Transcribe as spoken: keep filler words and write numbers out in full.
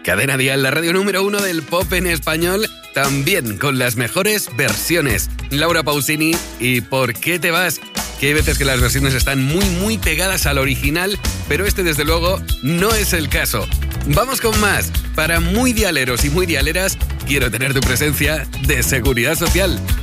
Cadena Dial, la radio número uno del pop en español, también con las mejores versiones. Laura Pausini y ¿Por qué te vas? Que hay veces que las versiones están muy, muy pegadas al original, pero este desde luego no es el caso. Vamos con más. Para muy dialeros y muy dialeras, quiero tener tu presencia de Seguridad Social.